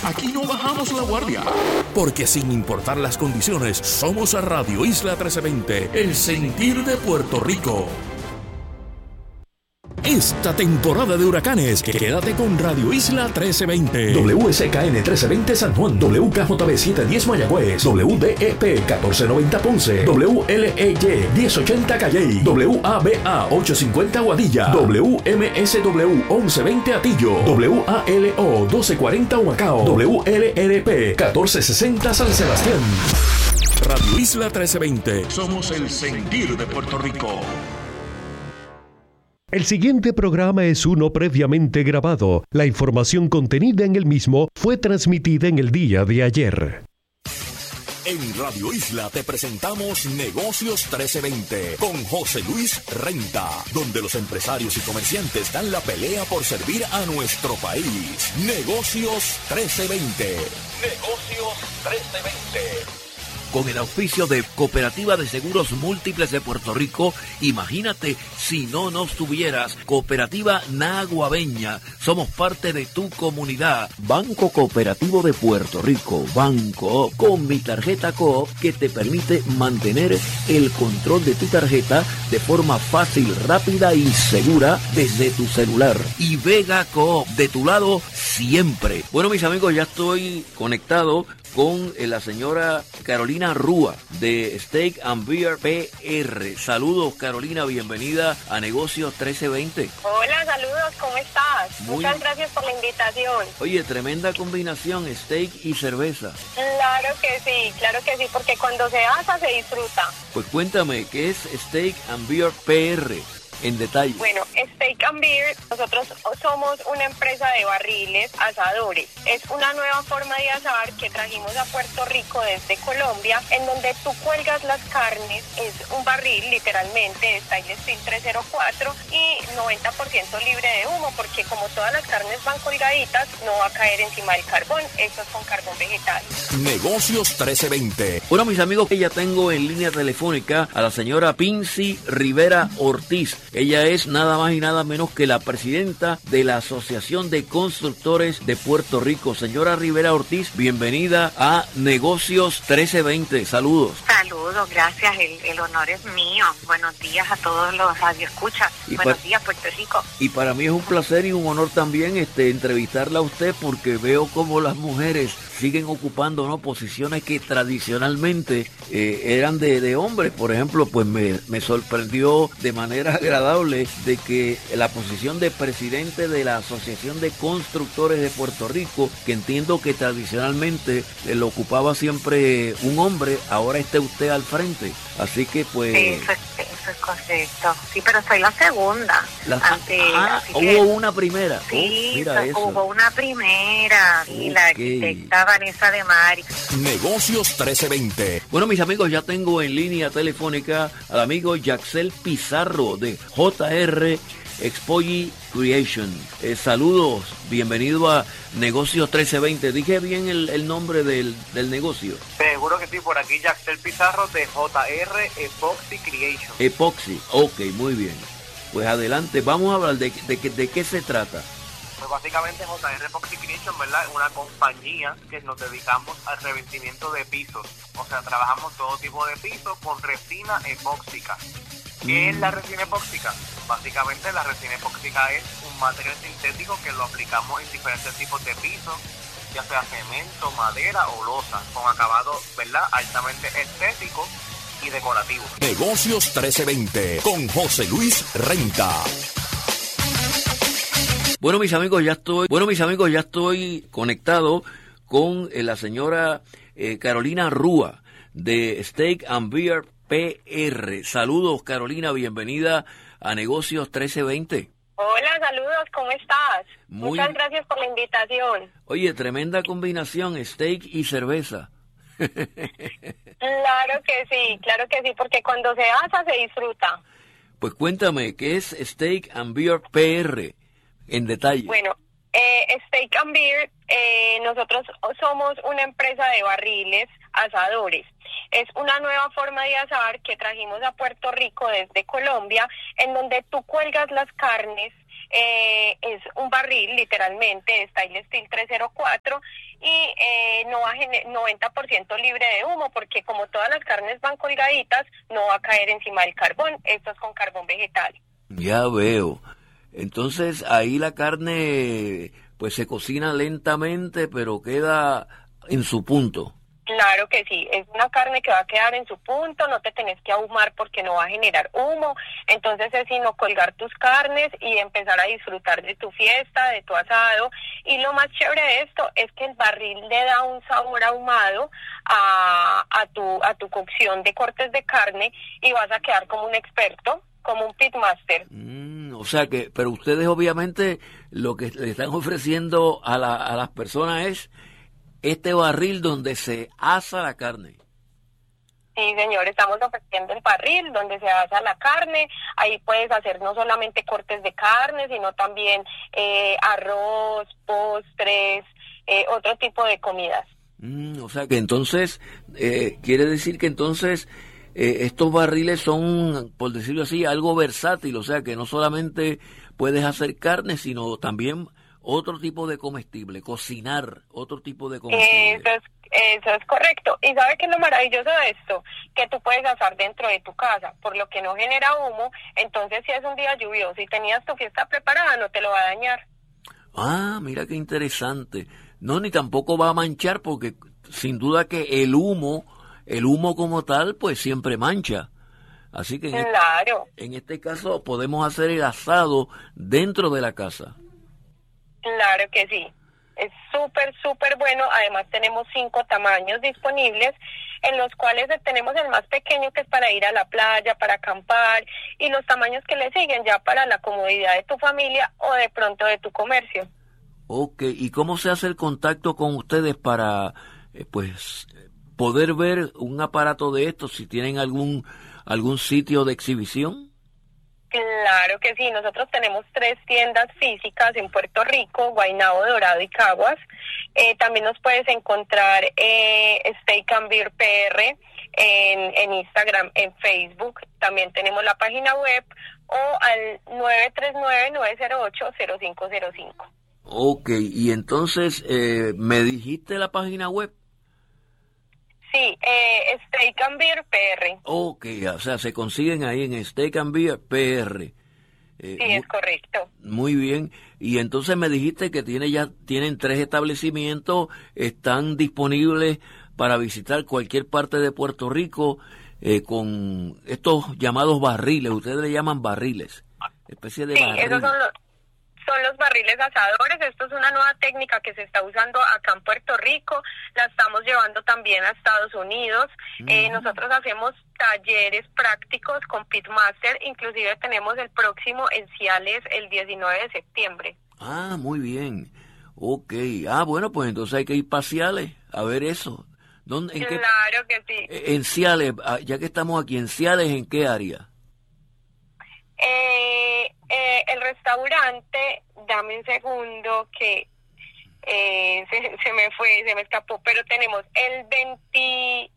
Aquí no bajamos la guardia. Porque sin importar las condiciones, somos a Radio Isla 1320, el sentir de Puerto Rico. Esta temporada de huracanes, quédate con Radio Isla 1320. WSKN 1320 San Juan, WKJB 710 Mayagüez, WDEP 1490 Ponce, WLEY 1080 Calley, WABA 850 Guadilla, WMSW 1120 Atillo, WALO 1240 Humacao, WLRP 1460 San Sebastián. Radio Isla 1320. Somos el sentir de Puerto Rico. El siguiente programa es uno previamente grabado. La información contenida en el mismo fue transmitida en el día de ayer. En Radio Isla te presentamos Negocios 1320 con José Luis Renta, donde los empresarios y comerciantes dan la pelea por servir a nuestro país. Negocios 1320. Negocios 1320. Con el auspicio de Cooperativa de Seguros Múltiples de Puerto Rico, imagínate si no nos tuvieras. Cooperativa Naguabeña, somos parte de tu comunidad. Banco Cooperativo de Puerto Rico, Banco, con mi tarjeta Coop que te permite mantener el control de tu tarjeta de forma fácil, rápida y segura desde tu celular. Y Vega Coop, de tu lado siempre. Bueno, mis amigos, ya estoy conectado con la señora Carolina Rúa de Steak and Beer PR. Saludos, Carolina, bienvenida a Negocios 1320. Hola, saludos, ¿cómo estás? Muchas gracias por la invitación. Oye, tremenda combinación, steak y cerveza. Claro que sí, porque cuando se asa se disfruta. Pues cuéntame, ¿qué es Steak and Beer PR? En detalle. Bueno, Steak and Beer, nosotros somos una empresa de barriles asadores. Es una nueva forma de asar que trajimos a Puerto Rico desde Colombia, en donde tú cuelgas las carnes, es un barril literalmente de Stainless Steel 304 y 90% libre de humo, porque como todas las carnes van colgaditas, no va a caer encima del carbón, esto es con carbón vegetal. Negocios 1320. Bueno, mis amigos, ya tengo en línea telefónica a la señora Pincy Rivera Ortiz. Ella es nada más y nada menos que la presidenta de la Asociación de Constructores de Puerto Rico. Señora Rivera Ortiz, bienvenida a Negocios 1320. Saludos. Saludos, gracias. El honor es mío. Buenos días a todos los radioescuchas. Buenos días, Puerto Rico. Y para mí es un placer y un honor también entrevistarla a usted, porque veo cómo las mujeres siguen ocupando, ¿no?, posiciones que tradicionalmente eran de hombres. Por ejemplo, pues me sorprendió de manera agradable de que la posición de presidente de la Asociación de Constructores de Puerto Rico, que entiendo que tradicionalmente lo ocupaba siempre un hombre, ahora esté usted al frente. Así que pues... Eso es correcto. Sí, pero soy la segunda. Hubo una primera. Sí, mira eso. Hubo una primera. Y la arquitecta Vanessa de Mari. Negocios 1320. Bueno, mis amigos, ya tengo en línea telefónica al amigo Yaxel Pizarro de JR Expoji Creation. Saludos, bienvenido a Negocios 1320. ¿Dije bien el nombre del negocio? Seguro que sí, por aquí Yaxel Pizarro de JR Epoxy Creation. Epoxy, ok, muy bien. Pues adelante, vamos a hablar de qué se trata. Pues básicamente JR Epoxy Creation, ¿verdad?, es una compañía que nos dedicamos al revestimiento de pisos. O sea, trabajamos todo tipo de pisos con resina epóxica. ¿Qué es la resina epóxica? Básicamente la resina epóxica es un material sintético que lo aplicamos en diferentes tipos de pisos, ya sea cemento, madera o losa, con acabados, ¿verdad?, altamente estéticos y decorativos. Negocios 1320 con José Luis Renta. Bueno, mis amigos, ya estoy conectado con la señora Carolina Rúa de Steak and Beer PR. Saludos, Carolina, bienvenida a Negocios 1320. Hola, saludos, ¿cómo estás? Muchas gracias por la invitación. Oye, tremenda combinación, steak y cerveza. Claro que sí, porque cuando se asa se disfruta. Pues cuéntame, ¿qué es Steak and Beer PR en detalle? Bueno, Steak and Beer, nosotros somos una empresa de barriles asadores. Es una nueva forma de asar que trajimos a Puerto Rico desde Colombia, en donde tú cuelgas las carnes, es un barril, literalmente, Style Steel 304, y no va a 90% libre de humo, porque como todas las carnes van colgaditas, no va a caer encima del carbón. Esto es con carbón vegetal. Ya veo. Entonces ahí la carne pues se cocina lentamente, pero queda en su punto. Claro que sí, es una carne que va a quedar en su punto, no te tenés que ahumar porque no va a generar humo, entonces es sino colgar tus carnes y empezar a disfrutar de tu fiesta, de tu asado, y lo más chévere de esto es que el barril le da un sabor ahumado a tu cocción de cortes de carne y vas a quedar como un experto, como un pitmaster. O sea que, pero ustedes obviamente lo que le están ofreciendo a las personas es este barril donde se asa la carne. Sí, señor, estamos ofreciendo el barril donde se asa la carne. Ahí puedes hacer no solamente cortes de carne, sino también arroz, postres, otro tipo de comidas. O sea que entonces, quiere decir que entonces estos barriles son, por decirlo así, algo versátil. O sea que no solamente puedes hacer carne, sino también otro tipo de comestible, cocinar otro tipo de comestible. Eso es correcto. ¿Y sabe qué es lo maravilloso de esto? Que tú puedes asar dentro de tu casa, por lo que no genera humo. Entonces, si es un día lluvioso y tenías tu fiesta preparada, no te lo va a dañar. Ah, mira qué interesante. No, ni tampoco va a manchar, porque sin duda que el humo como tal, pues siempre mancha. Así que claro. En este caso podemos hacer el asado dentro de la casa. Claro que sí, es súper bueno. Además tenemos 5 tamaños disponibles, en los cuales tenemos el más pequeño, que es para ir a la playa, para acampar, y los tamaños que le siguen ya para la comodidad de tu familia o de pronto de tu comercio. Ok, ¿y cómo se hace el contacto con ustedes para pues poder ver un aparato de estos, si tienen algún sitio de exhibición? Claro que sí, nosotros tenemos 3 tiendas físicas en Puerto Rico, Guaynabo, Dorado y Caguas. También nos puedes encontrar Steak and Beer PR en Instagram, en Facebook. También tenemos la página web, o al 939-908-0505. Ok, y entonces, ¿me dijiste la página web? Sí, Steak and Beer PR. Ok, o sea, se consiguen ahí en Steak and Beer PR. Sí, es correcto. Muy bien. Y entonces me dijiste que tienen 3 establecimientos, están disponibles para visitar cualquier parte de Puerto Rico con estos llamados barriles. Ustedes le llaman barriles, especie de barril. Esos son los barriles asadores. Esto es una nueva técnica que se está usando acá en Puerto Rico, la estamos llevando también a Estados Unidos. Nosotros hacemos talleres prácticos con Pitmaster, inclusive tenemos el próximo en Ciales el 19 de septiembre. Ah, muy bien. Ok. Ah, bueno, pues entonces hay que ir para Ciales a ver eso. Claro que sí. En Ciales, ya que estamos aquí en Ciales, ¿en qué área? El restaurante, dame un segundo que se me escapó, pero tenemos el 26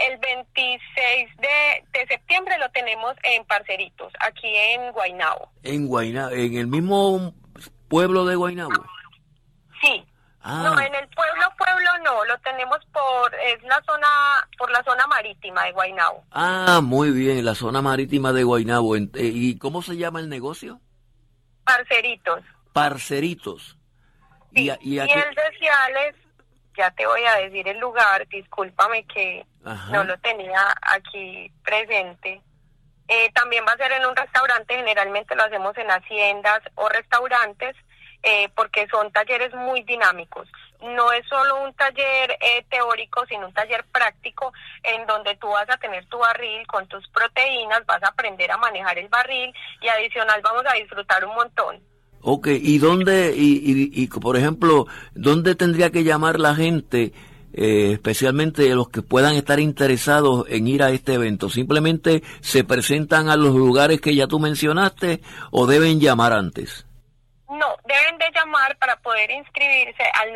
de septiembre lo tenemos en Parceritos, aquí en Guaynabo. En Guaynabo, en el mismo pueblo de Guaynabo. Sí. No, en el pueblo no, lo tenemos por la zona marítima de Guaynabo. Ah, muy bien, la zona marítima de Guaynabo. ¿Y cómo se llama el negocio? Parceritos. Parceritos. Sí. Y el de Ciales, ya te voy a decir el lugar, discúlpame que no lo tenía aquí presente. También va a ser en un restaurante, generalmente lo hacemos en haciendas o restaurantes, porque son talleres muy dinámicos. No es solo un taller teórico, sino un taller práctico en donde tú vas a tener tu barril con tus proteínas, vas a aprender a manejar el barril y adicional vamos a disfrutar un montón. Ok, ¿y dónde, y por ejemplo, dónde tendría que llamar la gente, especialmente los que puedan estar interesados en ir a este evento? ¿Simplemente se presentan a los lugares que ya tú mencionaste o deben llamar antes? No, deben de llamar para poder inscribirse al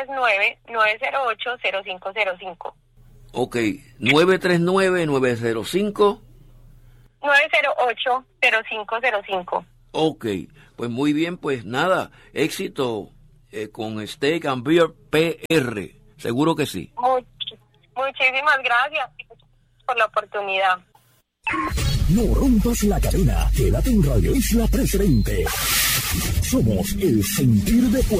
939-908-0505. Ok, 939-905. 908-0505. Ok, pues muy bien, pues nada, éxito con Steak and Beer PR, seguro que sí. Muchísimas gracias por la oportunidad. No rompas la cadena, quédate en Radio Isla 1320. Somos el sentir de